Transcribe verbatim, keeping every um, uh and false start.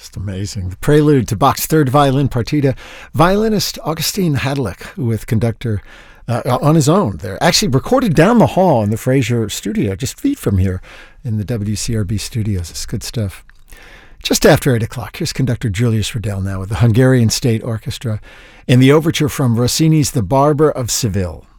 Just amazing. The prelude to Bach's third violin partita, violinist Augustin Hadlick with conductor uh, on his own there. Actually recorded down the hall in the Fraser studio, just feet from here in the W C R B studios. It's good stuff. Just after eight o'clock, here's conductor Julius Riddell now with the Hungarian State Orchestra in the overture from Rossini's The Barber of Seville.